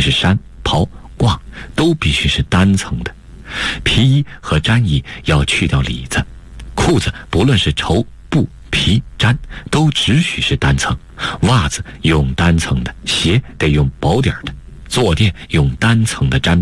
是衫、袍、褂都必须是单层的。皮衣和毡衣要去掉里子，裤子不论是绸、布、皮、毡都只许是单层，袜子用单层的，鞋得用薄点的，坐垫用单层的毡